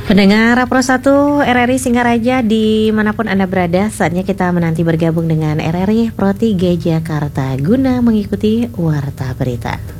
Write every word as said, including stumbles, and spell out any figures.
Pendengar Pro satu R R I Singaraja dimanapun Anda berada, saatnya kita menanti bergabung dengan R R I Pro tiga Jakarta guna mengikuti Warta Berita.